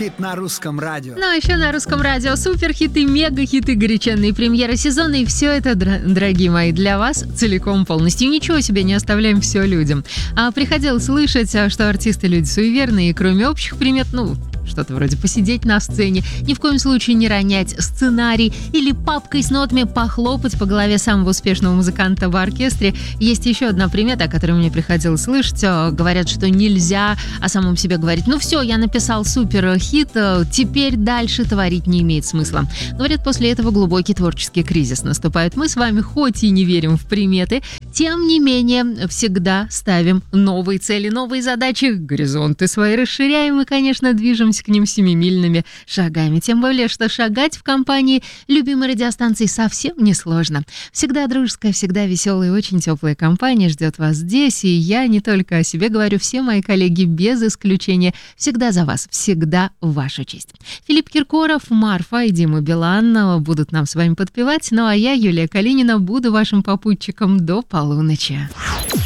Суперхит на русском радио. Ну, а еще на русском радио суперхиты, мега-хиты, горяченные премьеры сезона. И все это, дорогие мои, для вас целиком полностью. Ничего себе не оставляем, все людям. Приходилось слышать, что артисты люди суеверные, и кроме общих примет, что-то вроде посидеть на сцене, ни в коем случае не ронять сценарий или папкой с нотами похлопать по голове самого успешного музыканта в оркестре. Есть еще одна примета, о которой мне приходилось слышать. Говорят, что нельзя о самом себе говорить: ну все, я написал супер хит, теперь дальше творить не имеет смысла. Говорят, после этого глубокий творческий кризис наступает. Мы с вами хоть и не верим в приметы, тем не менее всегда ставим новые цели, новые задачи, горизонты свои расширяем и, конечно, движемся к ним семимильными шагами. Тем более, что шагать в компании любимой радиостанции совсем несложно. Всегда дружеская, всегда веселая и очень теплая компания ждет вас здесь. И я не только о себе говорю, все мои коллеги без исключения всегда за вас, всегда в вашу честь. Филипп Киркоров, Марфа и Дима Билан будут нам с вами подпевать. Ну а я, Юлия Калинина, буду вашим попутчиком до полуночи.